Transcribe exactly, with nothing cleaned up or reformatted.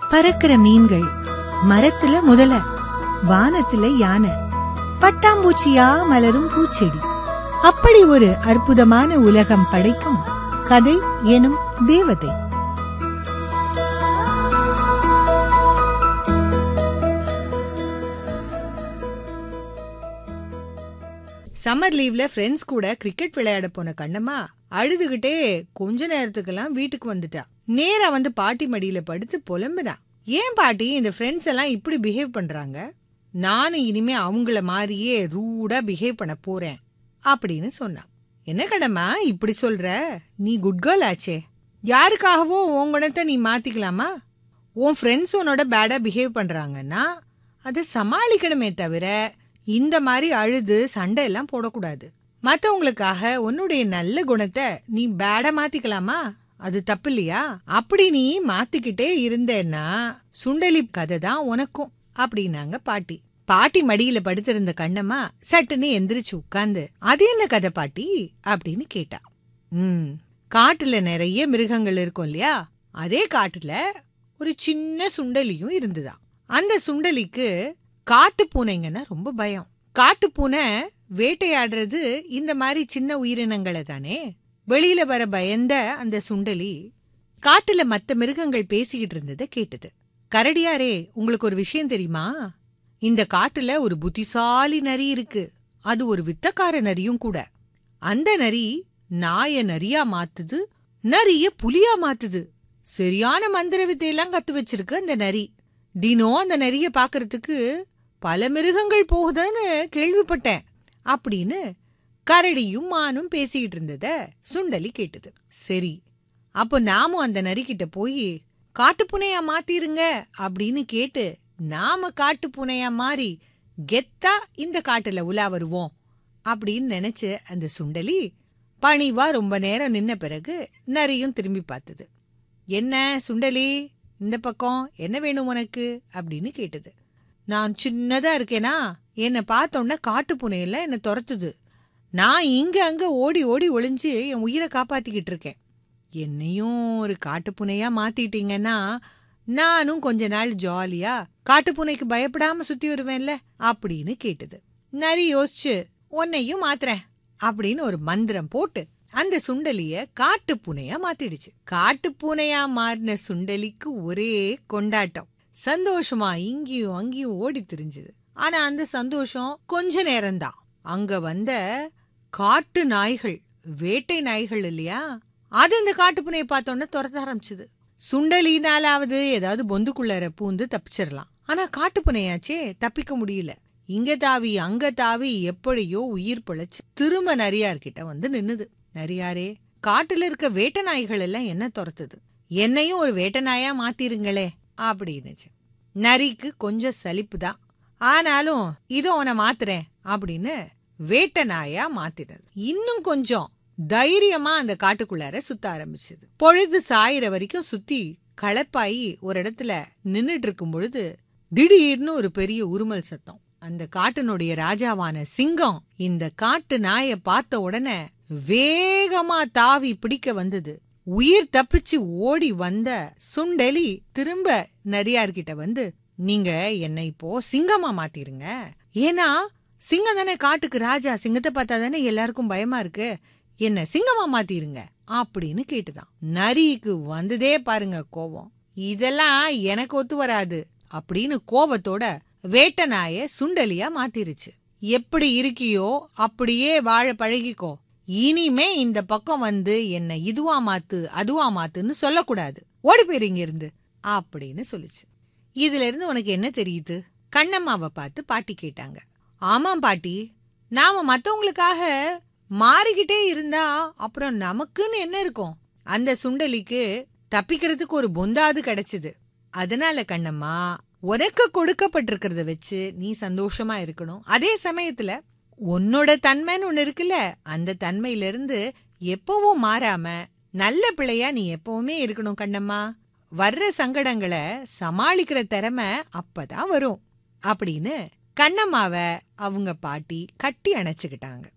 பறக்கிற மீன்கள், மரத்துல முதல, வானத்துல யானை, பட்டாம்பூச்சியா மலரும் பூச்செடி, அப்படி ஒரு அற்புதமான உலகம் படைக்கும் கதை எனும் தேவதை. சம்மர் லீவ்ல ஃப்ரெண்ட்ஸ் கூட கிரிக்கெட் விளையாட போன கண்ணம்மா அழுதுகிட்டே கொஞ்ச நேரத்துக்கெல்லாம் வீட்டுக்கு வந்துட்டா. நேரா வந்து பாட்டி மடியில படுத்து புலம்புனா. ஏன் பாட்டி இந்த ஃப்ரெண்ட்ஸ் எல்லாம் இப்படி பிஹேவ் பண்றாங்க? நானும் இனிமே அவங்கள மாதிரியே ரூடா பிஹேவ் பண்ண போறேன் அப்படின்னு சொன்னா. என்ன கண்ணம்மா இப்படி சொல்ற? நீ குட் கேர்ள் ஆச்சே. யாருக்காகவோ உன் குணத்தை நீ மாத்திக்கலாமா? உன் ஃப்ரெண்ட்ஸ் உன்னோட பேடா பிஹேவ் பண்றாங்கன்னா அதை சமாளிக்கணுமே தவிர இந்த மாதிரி அழுது சண்டை எல்லாம் போடக்கூடாது. மத்தவங்களுக்காக உன்னுடைய நல்ல குணத்தை நீ பேடா மாத்திக்கலாமா? அது தப்பு இல்லையா? அப்படி நீ மாத்திக்கிட்டே இருந்தேன்னா சுண்டலி கதை தான் உனக்கும் அப்படின்னாங்க பாட்டி. பாட்டி மடியில படுத்திருந்த கண்ணம்மா சட்டுன்னு எந்திரிச்சு உட்கார்ந்து, அது என்ன கதை பாட்டி அப்படின்னு கேட்டா. ம் காட்டுல நிறைய மிருகங்கள் இருக்கும் இல்லையா? அதே காட்டுல ஒரு சின்ன சுண்டலியும் இருந்துதான். அந்த சுண்டலிக்கு காட்டு பூனைங்கன்னா ரொம்ப பயம். காட்டு பூனை வேட்டையாடுறது இந்த மாதிரி சின்ன உயிரினங்களை தானே. வெளியில வர பயந்த அந்த சுண்டலி காட்டுல மத்த மிருகங்கள் பேசிக்கிட்டு இருந்ததை கேட்டது. கரடியாரே, உங்களுக்கு ஒரு விஷயம் தெரியுமா? இந்த காட்டுல ஒரு புத்திசாலி நரி இருக்கு. அது ஒரு வித்தக்கார நரியும் கூட. அந்த நரி நாய நரியா மாத்துது, நரிய புலியா மாத்துது. சரியான மந்திர வித்தையெல்லாம் கத்து வச்சிருக்கு அந்த நரி. தினம் அந்த நரிய பாக்குறதுக்கு பல மிருகங்கள் போகுதுன்னு கேள்விப்பட்டேன் அப்படின்னு கரடியும் மானும் பேசிக்கிட்டு இருந்தத சுண்டலி கேட்டது. சரி, அப்போ நாமும் அந்த நரிக்கிட்ட போய் காட்டுப்பூனையா மாத்திருங்க அப்படின்னு கேட்டு நாம காட்டு பூனையா மாறி கெத்தா இந்த காட்டுல உலா வருவோம் அப்படின்னு நினைச்சு அந்த சுண்டலி பணிவா ரொம்ப நேரம் நின்ன பிறகு நரியும் திரும்பி பார்த்தது. என்ன சுண்டலி, இந்த பக்கம் என்ன வேணும் உனக்கு அப்படின்னு கேட்டது. நான் சின்னதா இருக்கேனா, என்னை பார்த்தோன்னா காட்டு பூனையெல்லாம் என்னை துரத்துது. நான் இங்க அங்க ஓடி ஓடி ஒளிஞ்சு என் உயிரை காப்பாத்திக்கிட்டு இருக்கேன். என்னையும் ஒரு காட்டுப்பூனையா மாத்திட்டீங்கன்னா நானும் கொஞ்ச நாள் ஜாலியா காட்டுப்பூனைக்கு பயப்படாம சுத்தி வருவேன்ல அப்படின்னு கேட்டது. நரி யோசிச்சு, உன்னையும் மாத்துறேன் அப்படின்னு ஒரு மந்திரம் போட்டு அந்த சுண்டலிய காட்டு பூனையா மாத்திடுச்சு. காட்டு பூனையா மாறின சுண்டலிக்கு ஒரே கொண்டாட்டம். சந்தோஷமா இங்கேயும் அங்கேயும் ஓடி திரிஞ்சுது. ஆனா அந்த சந்தோஷம் கொஞ்ச நேரம்தான். அங்க வந்த காட்டு நாய்கள், வேட்டை நாய்கள் இல்லையா, அது இந்த காட்டு பூனையை பார்த்தோன்னா துரத்த ஆரம்பிச்சுது. சுண்டலினாலாவது ஏதாவது பொந்துக்குள்ளர பூந்து தப்பிச்சிடலாம். ஆனா காட்டு பூனையாச்சே, தப்பிக்க முடியல. இங்க தாவி அங்க தாவி எப்படியோ உயிர் பிழைச்சு திரும்ப நரியார்கிட்ட வந்து நின்னுது. நரியாரே, காட்டுல இருக்க வேட்டை நாய்கள் எல்லாம் என்ன துரத்துது, என்னையும் ஒரு வேட்டை நாயா மாத்திருங்களே அப்படின்னுச்சு. நரிக்கு கொஞ்சம் சலிப்பு தான். ஆனாலும் இதோ உன மாத்துறேன் அப்படின்னு வேட்டை நாயா மாத்தினது. இன்னும் கொஞ்சம் தைரியமா அந்த காட்டுக்குள்ளார சுத்த ஆரம்பிச்சது. பொழுது சாயிற வரைக்கும் சுத்தி களப்பாயி ஒரு இடத்துல நின்னுட்டு இருக்கும் பொழுது திடீர்னு ஒரு பெரிய உருமல் சத்தம். அந்த காட்டினுடைய ராஜாவான சிங்கம் இந்த காட்டு நாய பார்த்த உடனே வேகமா தாவி பிடிக்க வந்தது. உயிர் தப்பிச்சு ஓடி வந்த சுண்டலி திரும்ப நரியார்கிட்ட வந்து, நீங்க என்னை இப்போ சிங்கமா மாத்திருங்க. ஏன்னா சிங்கம் தானே காட்டுக்கு ராஜா. சிங்கத்தை பார்த்தா தானே எல்லாருக்கும் பயமா இருக்கு. என்ன சிங்கமா மாத்திருங்க அப்படின்னு கேட்டுதான். நரிக்கு வந்ததே பாருங்க கோவம். இதெல்லாம் எனக்கு ஒத்து வராது அப்படின்னு கோவத்தோட வேட்டை நாய சுண்டலியா மாத்திருச்சு. எப்படி இருக்கியோ அப்படியே வாழ பழகிக்கோ. இனிமே இந்த பக்கம் வந்து என்ன இதுவா மாத்து அதுவா மாத்துன்னு சொல்லக்கூடாது. ஓடி போயிருங்க இருந்து அப்படின்னு சொல்லிச்சு. இதுல இருந்து உனக்கு என்ன தெரியுது? கண்ணம்மாவை பார்த்து பாட்டி கேட்டாங்க. ஆமாம் பாட்டி, நாம மத்தவங்களுக்காக மாறிக்கிட்டே இருந்தா அப்புறம் நமக்குன்னு என்ன இருக்கும்? அந்த சுண்டலிக்கு தப்பிக்கிறதுக்கு ஒரு பொந்தாவது கிடைச்சது. அதனால கண்ணம்மா, உனக்கு கொடுக்கப்பட்டிருக்கிறத வச்சு நீ சந்தோஷமா இருக்கணும். அதே சமயத்துல உன்னோட தன்மைன்னு ஒண்ணு இருக்குல்ல, அந்த தன்மையில இருந்து எப்பவும் மாறாம நல்ல பிள்ளையா நீ எப்பவுமே இருக்கணும் கண்ணம்மா. வர்ற சங்கடங்களை சமாளிக்கிற திறமை அப்பதான் வரும் அப்படின்னு கண்ணம்மாவை அவங்க பாட்டி கட்டி அணைச்சுக்கிட்டாங்க.